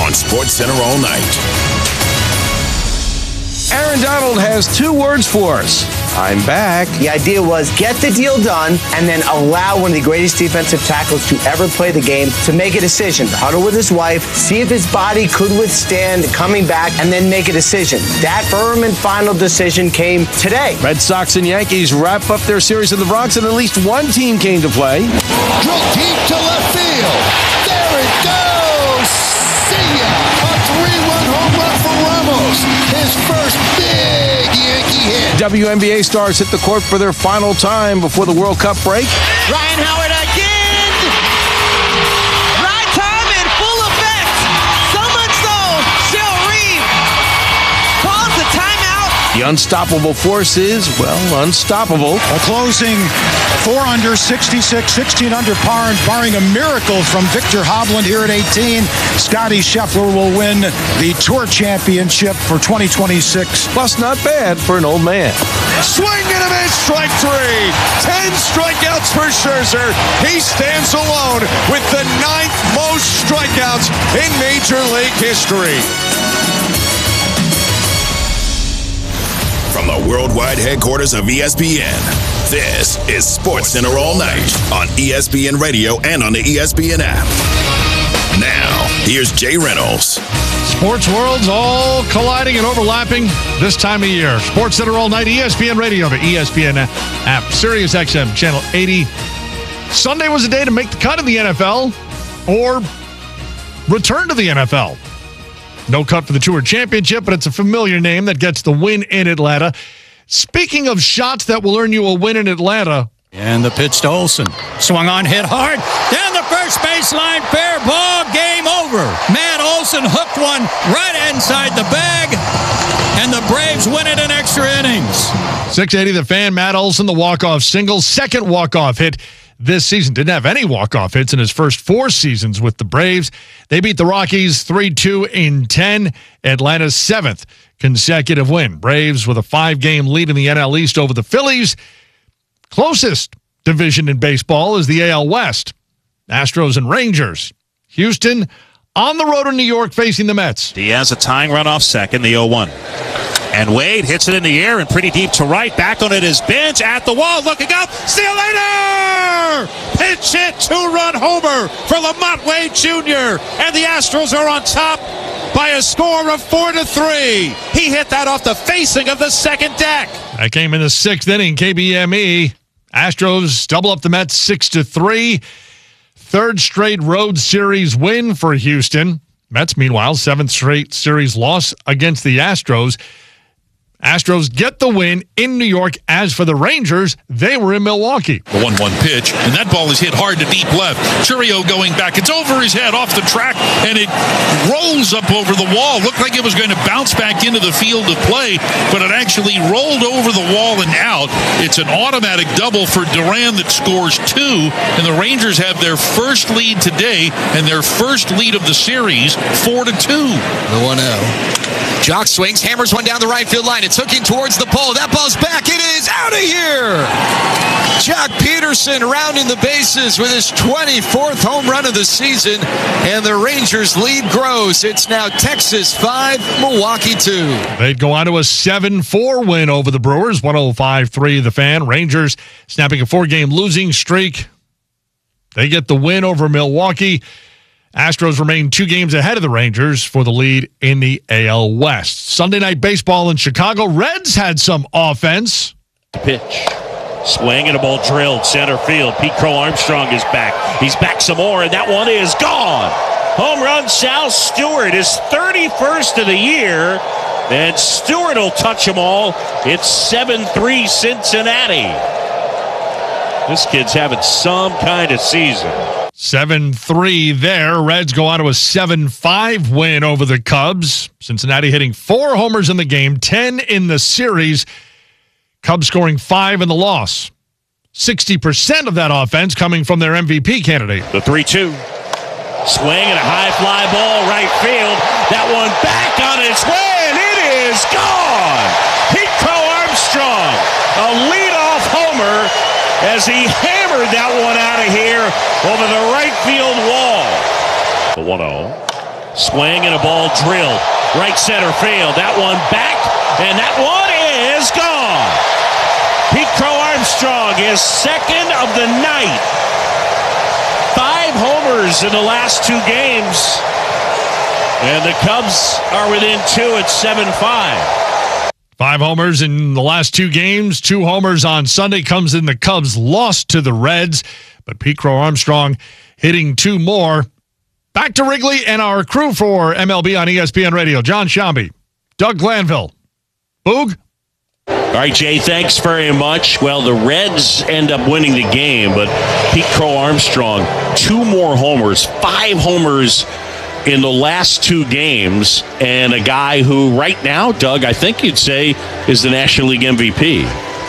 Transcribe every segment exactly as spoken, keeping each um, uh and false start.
on SportsCenter all night. Aaron Donald has two words for us. I'm back. The idea was get the deal done and then allow one of the greatest defensive tackles to ever play the game to make a decision. Huddle with his wife, see if his body could withstand coming back, and then make a decision. That firm and final decision came today. Red Sox and Yankees wrap up their series in the Bronx, and at least one team came to play. Drill deep to left field. There it goes. See ya. A three-run home run for Ramos. His first big Yankee hit. W N B A stars hit the court for their final time before the World Cup break. Ryan Howard again. Right time in full effect. So much so, Cheryl Reeve calls the timeout. The unstoppable force is, well, unstoppable. A closing four under, sixty-six, sixteen under par, and barring a miracle from Victor Hovland here at eighteen, Scottie Scheffler will win the Tour Championship for twenty twenty-six. Plus, not bad for an old man. Swing and a miss, strike three. Ten strikeouts for Scherzer. He stands alone with the ninth most strikeouts in Major League history. From the worldwide headquarters of E S P N, this is SportsCenter all night on E S P N Radio and on the E S P N app. Now, here's Jay Reynolds. Sports worlds all colliding and overlapping this time of year. SportsCenter all night, E S P N Radio, the E S P N app, Sirius X M, channel eighty. Sunday was a day to make the cut in the N F L or return to the N F L. No cut for the Tour Championship, but it's a familiar name that gets the win in Atlanta. Speaking of shots that will earn you a win in Atlanta. And the pitch to Olsen. Swung on, hit hard. Down the first baseline, fair ball, game over. Matt Olson hooked one right inside the bag, and the Braves win it in extra innings. six eighty, the fan, Matt Olson, the walk-off single. Second walk-off hit this season. Didn't have any walk-off hits in his first four seasons with the Braves. They beat the Rockies three two in ten. Atlanta's seventh consecutive win. Braves with a five-game lead in the N L East over the Phillies. Closest division in baseball is the A L West. Astros and Rangers. Houston on the road in New York facing the Mets. Diaz a tying run off second, the oh one. And Wade hits it in the air and pretty deep to right. Back on it is Bench at the wall, looking up. See you later! Pinch hit, two-run homer for Lamont Wade Junior And the Astros are on top by a score of four to three. He hit that off the facing of the second deck. That came in the sixth inning, K B M E. Astros double up the Mets six to three. Third straight road series win for Houston. Mets, meanwhile, seventh straight series loss against the Astros. Astros get the win in New York. As for the Rangers, they were in Milwaukee. The one one pitch, and that ball is hit hard to deep left. Churio going back. It's over his head, off the track, and it rolls up over the wall. Looked like it was going to bounce back into the field of play, but it actually rolled over the wall and out. It's an automatic double for Duran that scores two, and the Rangers have their first lead today and their first lead of the series, four to two. The one oh. Jock swings, hammers one down the right field line. It's hooking towards the pole. That ball's back. It is out of here. Jock Peterson rounding the bases with his twenty-fourth home run of the season, and the Rangers' lead grows. It's now Texas five, Milwaukee two. They'd go on to a seven four win over the Brewers, one oh five three the fan. Rangers snapping a four-game losing streak. They get the win over Milwaukee. Astros remain two games ahead of the Rangers for the lead in the A L West. Sunday night baseball in Chicago. Reds had some offense. Pitch. Swing and a ball drilled center field. Pete Crow Armstrong is back. He's back some more, and that one is gone. Home run, Sal Stewart, his thirty-first of the year. And Stewart will touch them all. It's seven three Cincinnati. This kid's having some kind of season. seven three there. Reds go on to a seven five win over the Cubs. Cincinnati hitting four homers in the game, ten in the series. Cubs scoring five in the loss. sixty percent of that offense coming from their M V P candidate. The three two. Swing and a high fly ball right field. That one back on its way, and it is gone. Pete Crow Armstrong, a leadoff homer, as he hammered that one out of here over the right field wall. The one oh. Swing and a ball drilled. Right center field. That one back, and that one is gone. Pete Crow Armstrong is second of the night. Five homers in the last two games. And the Cubs are within two at seven five. Five homers in the last two games. Two homers on Sunday comes in the Cubs' loss to the Reds. But Pete Crow Armstrong hitting two more. Back to Wrigley and our crew for M L B on E S P N Radio. John Shambi, Doug Glanville. Boog? All right, Jay, thanks very much. Well, the Reds end up winning the game, but Pete Crow Armstrong, two more homers, five homers in the last two games, and a guy who right now, Doug, I think you'd say is the National League M V P.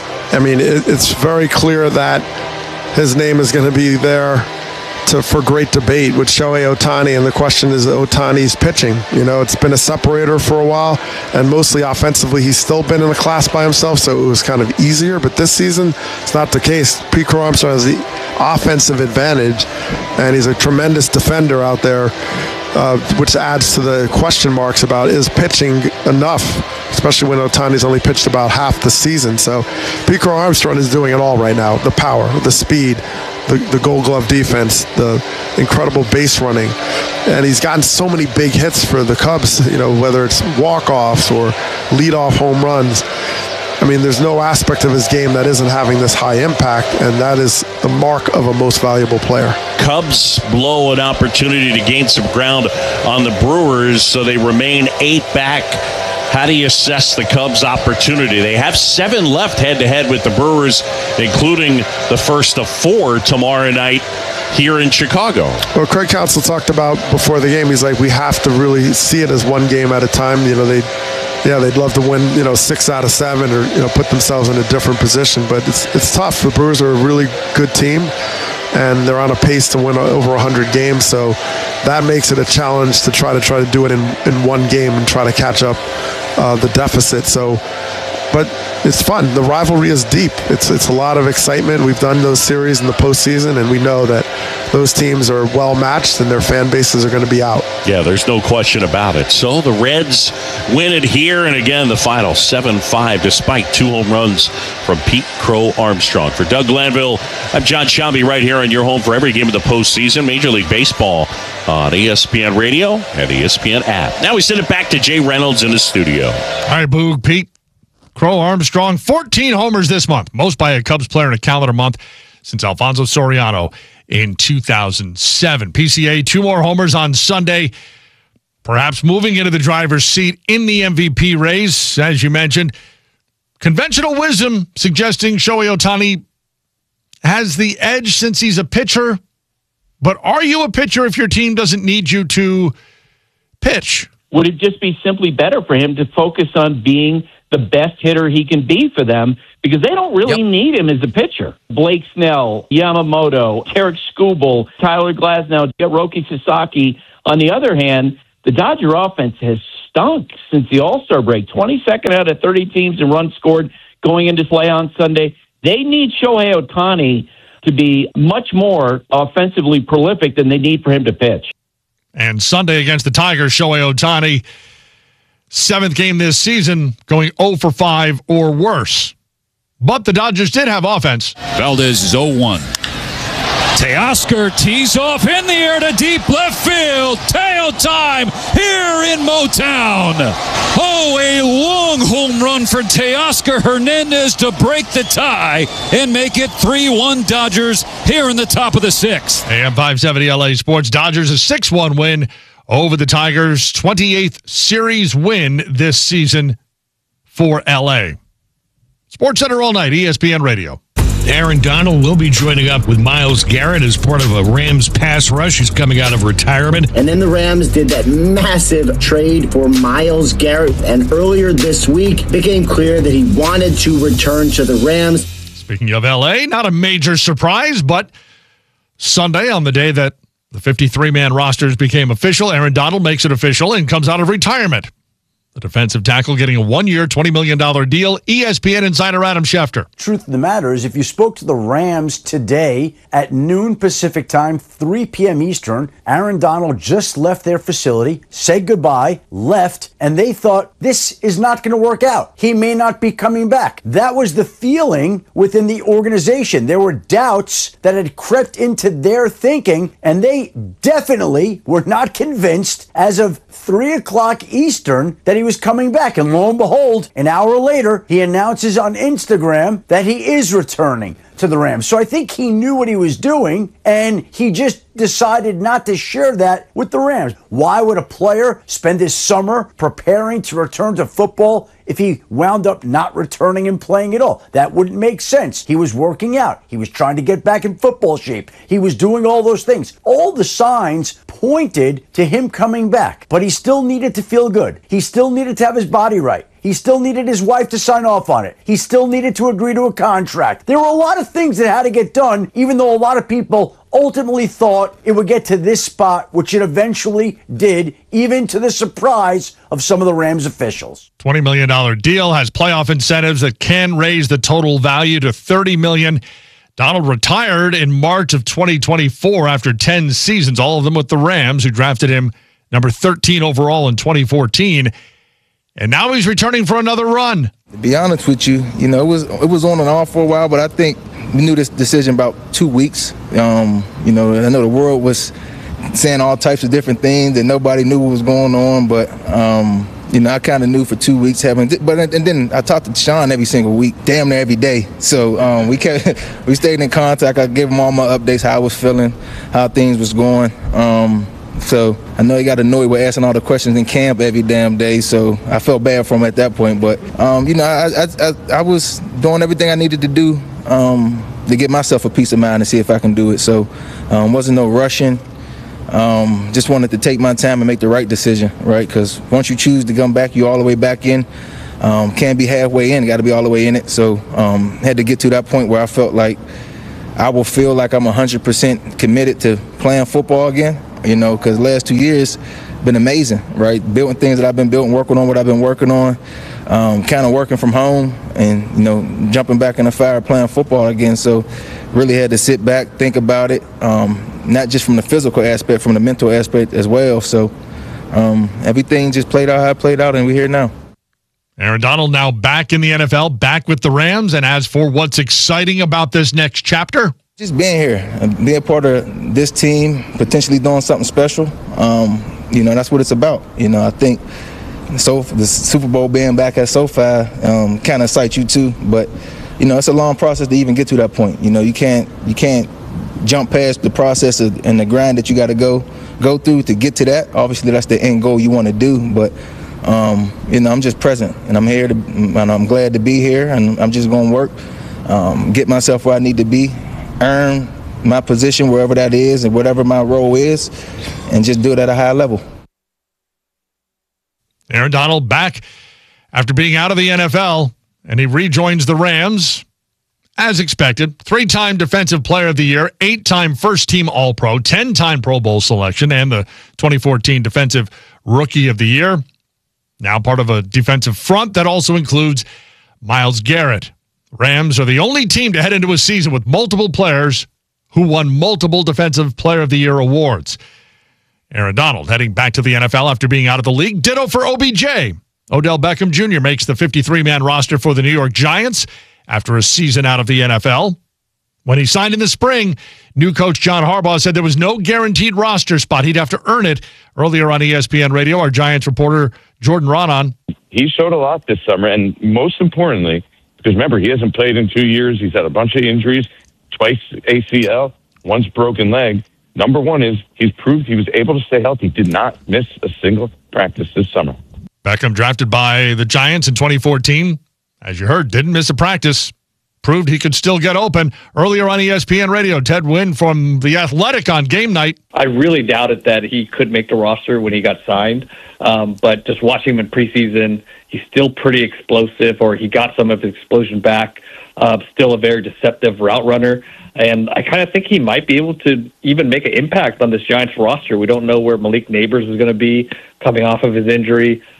I mean, it, it's very clear that his name is going to be there to, for great debate with Shohei Ohtani, and the question is Ohtani's pitching. You know, it's been a separator for a while, and mostly offensively, he's still been in a class by himself, so it was kind of easier. But this season, it's not the case. Pete Crow Armstrong has the offensive advantage, and he's a tremendous defender out there, uh, which adds to the question marks about is pitching enough, especially when Ohtani's only pitched about half the season. So Pete Crow Armstrong is doing it all right now. The power, the speed, the, the Gold Glove defense, the incredible base running. And he's gotten so many big hits for the Cubs, you know, whether it's walk-offs or lead-off home runs. I mean, there's no aspect of his game that isn't having this high impact, and that is the mark of a most valuable player. Cubs blow an opportunity to gain some ground on the Brewers, so they remain eight back. How do you assess the Cubs' opportunity? They have seven left head-to-head with the Brewers, including the first of four tomorrow night here in Chicago. Well, Craig Counsell talked about before the game, he's like, we have to really see it as one game at a time. You know, they, yeah, they'd love to win, you know, six out of seven or, you know, put themselves in a different position, but it's it's tough. The Brewers are a really good team, and they're on a pace to win over one hundred games, so that makes it a challenge to try to try to do it in, in one game and try to catch up uh, the deficit. So, but it's fun. The rivalry is deep. It's it's a lot of excitement. We've done those series in the postseason, and we know that those teams are well matched, and their fan bases are going to be out. Yeah, there's no question about it. So the Reds win it here, and again, the final seven five, despite two home runs from Pete Crow Armstrong. For Doug Glanville, I'm John Shambi, right here on your home for every game of the postseason. Major League Baseball on E S P N Radio and E S P N app. Now we send it back to Jay Reynolds in the studio. All right, Boog, Pete Crow Armstrong, fourteen homers this month, most by a Cubs player in a calendar month since Alfonso Soriano in two thousand seven. P C A, two more homers on Sunday, perhaps moving into the driver's seat in the M V P race, as you mentioned. Conventional wisdom suggesting Shohei Ohtani has the edge since he's a pitcher, but are you a pitcher if your team doesn't need you to pitch? Would it just be simply better for him to focus on being the best hitter he can be for them, because they don't really yep. need him as a pitcher? Blake Snell, Yamamoto, Tarik Skubal, Tyler Glasnow, Roki Sasaki. On the other hand, the Dodger offense has stunk since the All-Star break. twenty-second out of thirty teams in runs scored going into play on Sunday. They need Shohei Ohtani to be much more offensively prolific than they need for him to pitch. And Sunday against the Tigers, Shohei Ohtani, seventh game this season, going oh for five or worse. But the Dodgers did have offense. Valdez is oh one. Teoscar tees off in the air to deep left field. Tail time here in Motown. Oh, a long home run for Teoscar Hernandez to break the tie and make it three one Dodgers here in the top of the sixth. A M five seventy L A Sports. Dodgers a six one win over the Tigers. twenty-eighth series win this season for L A. Sports Center all night, E S P N Radio. Aaron Donald will be joining up with Myles Garrett as part of a Rams pass rush. He's coming out of retirement. And then the Rams did that massive trade for Myles Garrett. And earlier this week, it became clear that he wanted to return to the Rams. Speaking of L A, not a major surprise, but Sunday, on the day that the fifty-three man rosters became official, Aaron Donald makes it official and comes out of retirement. The defensive tackle getting a one-year, twenty million dollars deal. E S P N insider Adam Schefter. Truth of the matter is, if you spoke to the Rams today at noon Pacific time, three p.m. Eastern, Aaron Donald just left their facility, said goodbye, left, and they thought this is not going to work out. He may not be coming back. That was the feeling within the organization. There were doubts that had crept into their thinking, and they definitely were not convinced as of three o'clock Eastern that he was coming back. And lo and behold, an hour later, he announces on Instagram that he is returning to the Rams. So I think he knew what he was doing, and he just decided not to share that with the Rams. Why would a player spend his summer preparing to return to football if he wound up not returning and playing at all? That wouldn't make sense. He was working out. He was trying to get back in football shape. He was doing all those things. All the signs pointed to him coming back, but he still needed to feel good. He still needed to have his body right. He still needed his wife to sign off on it. He still needed to agree to a contract. There were a lot of things that had to get done, even though a lot of people ultimately thought it would get to this spot, which it eventually did, even to the surprise of some of the Rams officials. twenty million dollars deal has playoff incentives that can raise the total value to thirty million dollars. Donald retired in March of twenty twenty-four after ten seasons, all of them with the Rams, who drafted him number thirteen overall in twenty fourteen. And now he's returning for another run. To be honest with you, you know, it was it was on and off for a while, but I think we knew this decision about two weeks. Um, you know, I know the world was saying all types of different things and nobody knew what was going on, but um, you know, I kind of knew for two weeks having. But and then I talked to Sean every single week, damn near every day. So um, we kept we stayed in contact. I gave him all my updates, how I was feeling, how things was going. Um, So I know he got annoyed with asking all the questions in camp every damn day, so I felt bad for him at that point. But, um, you know, I, I, I, I was doing everything I needed to do um, to get myself a peace of mind and see if I can do it. So um, wasn't no rushing. Um, just wanted to take my time and make the right decision, right? Because once you choose to come back, you're all the way back in. Um, can't be halfway in, got to be all the way in it. So um, had to get to that point where I felt like I will feel like I'm one hundred percent committed to playing football again. You know, because the last two years been amazing, right? Building things that I've been building, working on what I've been working on, um, kind of working from home and, you know, jumping back in the fire, playing football again. So really had to sit back, think about it, um, not just from the physical aspect, from the mental aspect as well. So um, everything just played out how it played out, and we're here now. Aaron Donald now back in the N F L, back with the Rams. And as for what's exciting about this next chapter, just being here and being part of this team, potentially doing something special, um, you know, that's what it's about. You know, I think so the Super Bowl being back at SoFi um, kind of excites you too. But, you know, it's a long process to even get to that point. You know, you can't you can't jump past the process of, and the grind that you got to go go through to get to that. Obviously, that's the end goal you want to do. But, um, you know, I'm just present, and I'm here to, and I'm glad to be here, and I'm just going to work, um, get myself where I need to be, earn my position wherever that is and whatever my role is, and just do it at a high level. Aaron Donald back after being out of the N F L, and he rejoins the Rams as expected. Three-time Defensive Player of the Year, eight-time first-team All-Pro, ten-time Pro Bowl selection, and the twenty fourteen Defensive Rookie of the Year. Now part of a defensive front that also includes Myles Garrett. Rams are the only team to head into a season with multiple players who won multiple Defensive Player of the Year awards. Aaron Donald heading back to the N F L after being out of the league. Ditto for O B J. Odell Beckham Junior makes the fifty-three man roster for the New York Giants after a season out of the N F L. When he signed in the spring, new coach John Harbaugh said there was no guaranteed roster spot. He'd have to earn it. Earlier on E S P N Radio, our Giants reporter Jordan Ronan. He showed a lot this summer, and most importantly, because remember, he hasn't played in two years. He's had a bunch of injuries, twice A C L, once broken leg. Number one is he's proved he was able to stay healthy. Did not miss a single practice this summer. Beckham, drafted by the Giants in twenty fourteen, as you heard, didn't miss a practice. Proved he could still get open. Earlier on E S P N Radio, Ted Wynn from The Athletic on game night. I really doubted that he could make the roster when he got signed. Um, but just watching him in preseason, he's still pretty explosive, or he got some of his explosion back. Uh, still a very deceptive route runner. And I kind of think he might be able to even make an impact on this Giants roster. We don't know where Malik Neighbors is going to be coming off of his injury.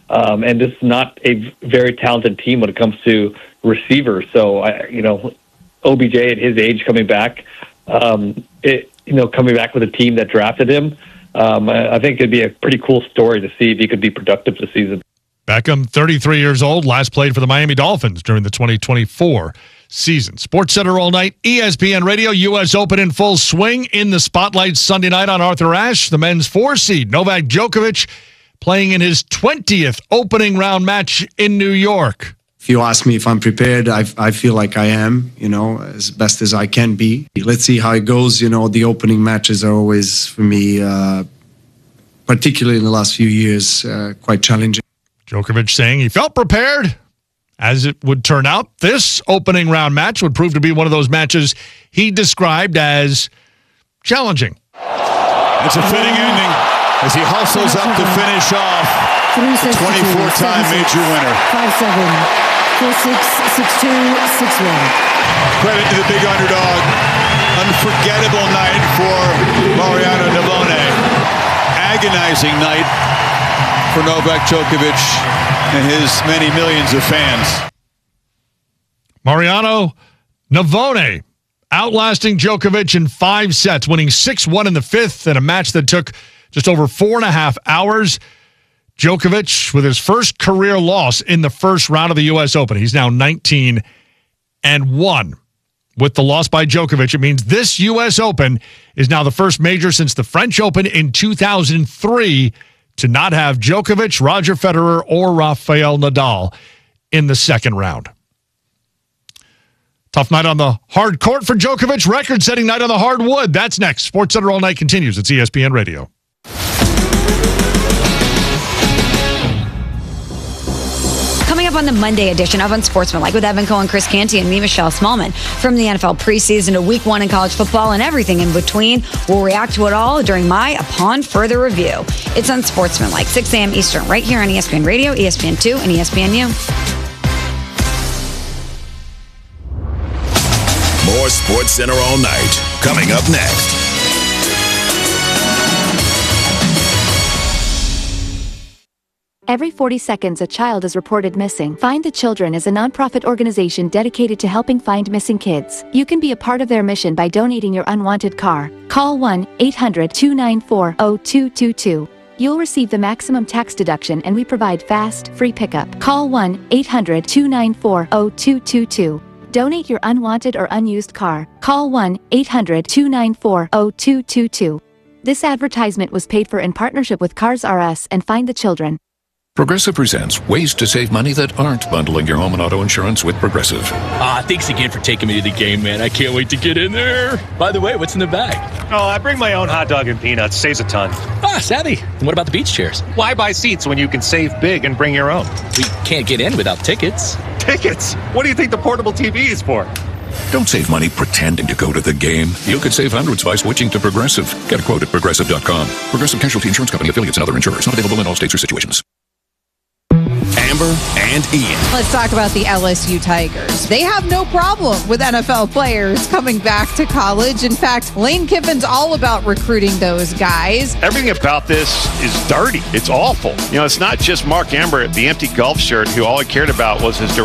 Um, and this is not a very talented team when it comes to receivers. So, I, you know, O B J at his age coming back, um, it, you know, coming back with a team that drafted him, um, I, I think it'd be a pretty cool story to see if he could be productive this season. Beckham, thirty-three years old, last played for the Miami Dolphins during the twenty twenty-four season. Sports Center all night, E S P N Radio, U S Open in full swing. In the spotlight Sunday night on Arthur Ashe, the men's four seed, Novak Djokovic, playing in his twentieth opening round match in New York. If you ask me if I'm prepared, I, I feel like I am, you know, as best as I can be. Let's see how it goes. You know, the opening matches are always, for me, uh, particularly in the last few years, uh, quite challenging. Djokovic saying he felt prepared. As it would turn out, this opening round match would prove to be one of those matches he described as challenging. It's a fitting ending as he hustles up to finish off the twenty-four time major winner. five seven, four six, six two, six one. Credit to the big underdog. Unforgettable night for Mariano Navone. Agonizing night for Novak Djokovic and his many millions of fans. Mariano Navone outlasting Djokovic in five sets, winning six one in the fifth in a match that took just over four and a half hours. Djokovic with his first career loss in the first round of the U S Open. He's now nineteen and one. With the loss by Djokovic, it means this U S Open is now the first major since the French Open in two thousand three to not have Djokovic, Roger Federer, or Rafael Nadal in the second round. Tough night on the hard court for Djokovic, record-setting night on the hardwood. That's next. Sports Center All Night continues. It's E S P N Radio. Coming up on the Monday edition of Unsportsmanlike with Evan Cohen, Chris Canty, and me, Michelle Smallman. From the N F L preseason to week one in college football and everything in between, we'll react to it all during my Upon Further Review. It's Unsportsmanlike, six a.m. Eastern, right here on E S P N Radio, E S P N two, and E S P N U. More Sports Center all night. Coming up next. Every forty seconds, a child is reported missing. Find the Children is a nonprofit organization dedicated to helping find missing kids. You can be a part of their mission by donating your unwanted car. Call one eight hundred, two nine four, zero two two two. You'll receive the maximum tax deduction, and we provide fast, free pickup. Call one eight hundred, two nine four, zero two two two. Donate your unwanted or unused car. Call one eight hundred, two nine four, zero two two two. This advertisement was paid for in partnership with Cars R Us and Find the Children. Progressive presents ways to save money that aren't bundling your home and auto insurance with Progressive. Ah, thanks again for taking me to the game, man. I can't wait to get in there. By the way, what's in the bag? Oh, I bring my own hot dog and peanuts. Saves a ton. Ah, savvy. And what about the beach chairs? Why buy seats when you can save big and bring your own? We can't get in without tickets. Tickets? What do you think the portable T V is for? Don't save money pretending to go to the game. You could save hundreds by switching to Progressive. Get a quote at Progressive dot com. Progressive Casualty Insurance Company, affiliates, and other insurers. Not available in all states or situations. Amber and Ian. Let's talk about the L S U Tigers. They have no problem with N F L players coming back to college. In fact, Lane Kiffin's all about recruiting those guys. Everything about this is dirty. It's awful. You know, it's not just Mark Amber, the empty golf shirt, who all he cared about was his